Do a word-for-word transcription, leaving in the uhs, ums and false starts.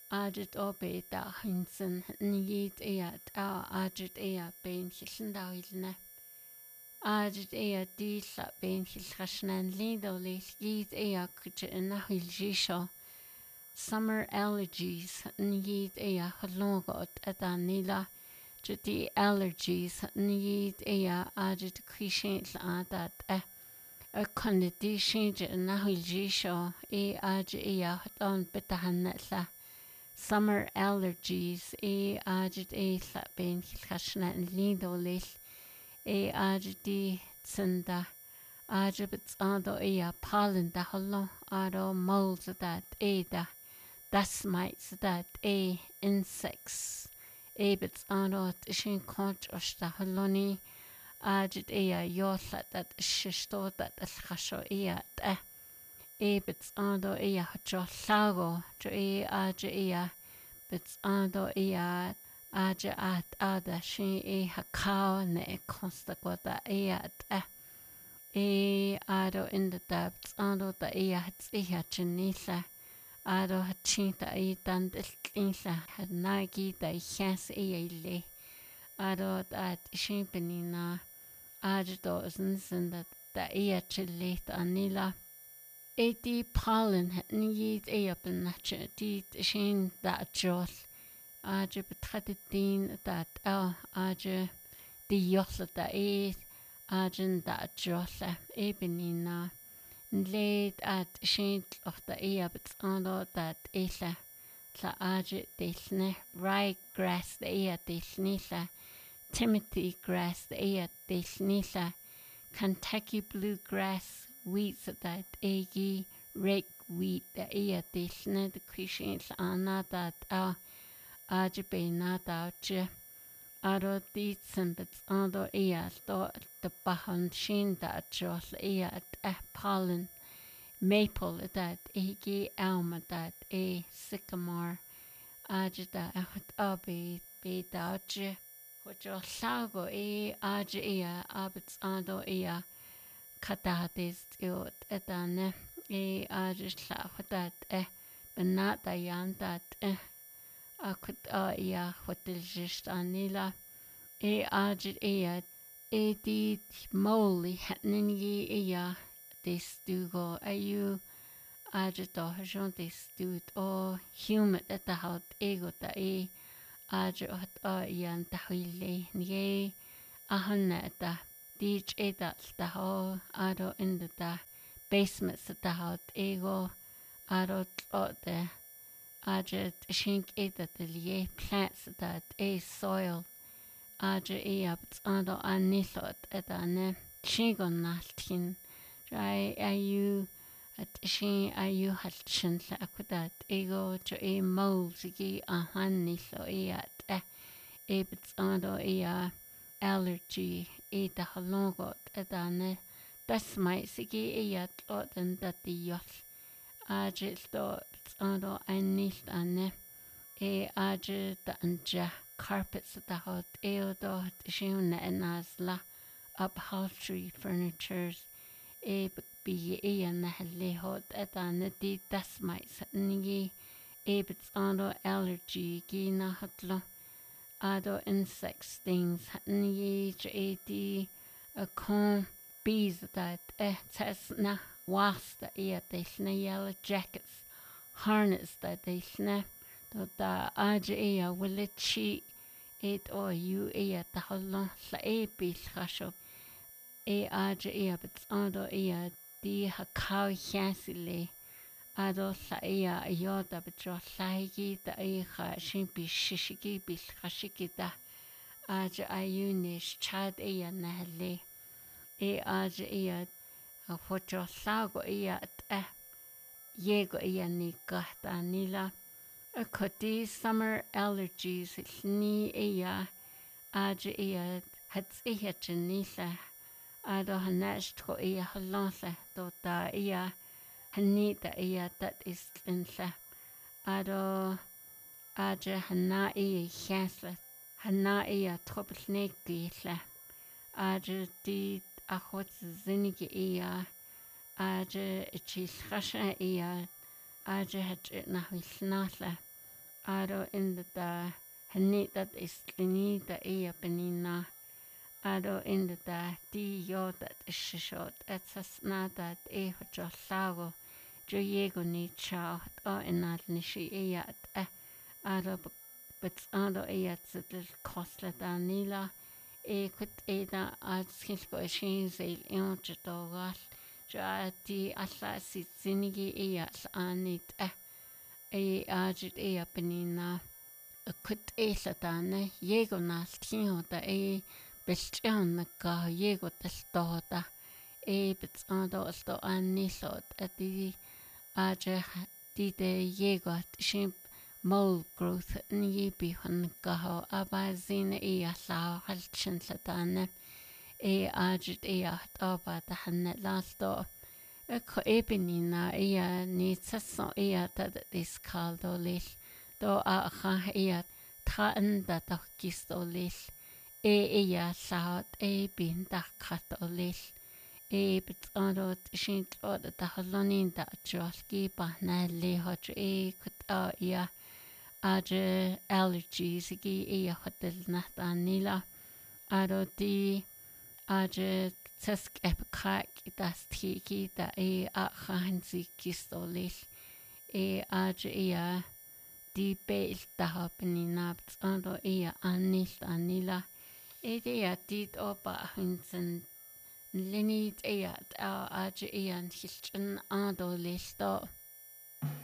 Ajit obe da hinsen niyit ea da ajit ea ben hilenda ilne. Ajit ea dila ben hilchashnan lindo lis yit ea kuche na hiljisho. Summer allergies niyit ea halongot edanila. Jiti allergies niyit ea ajit krishin adat e. A condition na hiljisho e ajit ea haton betahanetla. Summer allergies e ajit e ben hilchashna lindo lil e ajit di tsenda ajit ando e a pollen da hallo aro moles that e da dust mites that e insects e bits ando shin conch osta halloni ajit e a yosla that shisto that khasho e at e bits ando e a jollago jo e aja e a bits ando e a aja at ada shi e hakao ne e consta quota e at e e ado in the depths ando da e a hats e a chinisa ado hachinta e dandil insa had nagi da chas e a le ado at shi benina aja do is that da e a chilit anila Edi pollen nid e op een natje die shin dat jos aje betredin dat el aje die josse da e ajen dat josse ebenina leed at shin of da e op het ando dat ela la aje desne ryegrass da e desnila Timothy grass da e desnila Kentucky bluegrass wheat that egi rake wheat da ea desne de krishin ana dat a aje be na da je aro dit sembets ando ea sto de bahan shin da jos ea at pollen maple that egi elm that e sycamore aje da at abe be da je Hojo lago e aje ea abets ando ea Katatis iot etane e ajisla hotat e benata yantat e akut a ia hotelist anila e ajit ea e di moli hatningi ea destugo ayu ajito hajon destut o humid etahat ego ta e ajot a ian tahile nye ahaneta Dich edat da ho aro in the da basement da hot ego aro de ajet shink edat the lie plants that a soil aje e up ando anisot etane shingon naltin dry ayu at shin ayu halchin la akudat ego to e molzigi a hanniso e at e ebits ando e allergy e da halongot edane das mai sigi e at oden dat die jos agil do ando anist ane e agil da anja carpets da hot e do shune enasla upholstery furnitures e bi e an halle hot edane di das mai satni e bits ando allergy gi na hatlo Ado insects things ni eighty a con bees that eh tesna wasp that yeah they sna yellow jackets harness that they sna da aja ea will it chi it or you ea ta halon sa e bil khasho e aja ea but ando ea di hakau chansile Ado sa ea yoda betro saigi da e kha shin bi shishigi bil khashigi da aj ayunish chad ea nahle e aj ea a focho sago ea ta yego ea ni kahta nila a koti summer allergies ni ea aj ea hats ea chenisa ado hanash tro ea halonsa do da ea Hanita ea dat is insa ado aja hana ea chansla hana ea troppelnekisla aja di achot zinnige ea aja chis rasha ea aja het nach wisnasla aro in the da hani that is lini da ea benina aro in the da di yo that is short etas na that e ho lago jo yego ni cha o inal ni shi ea e aro but aro ea tsil kosla da nila e kut e da at skilko shin zel yon jdogal ja di alla sit sinigi ea anit e e ajit e benina kut e latane yego na tino da e belchon na ka yego taltoda e bitsando sto anilot ati aje di de yego at shim mole growth ni bi hon ka abazin e ala halchin latane e ajit e at aba da hanne lasto e ko e benina e ni tsaso e ta this called olil do a cha e tra anda da gistolil e e ya saat e bin da kat olil e betando shin od da halonin da jolki ba na le hot e kut a ya age allergies gi e hotel na tanila aro di age tsk epkrak das tiki da e a hansi gistolil e age e di bel da hapni nabt ando e anil anila e de dit opa hinsen linit e a age e an hilchen ando listo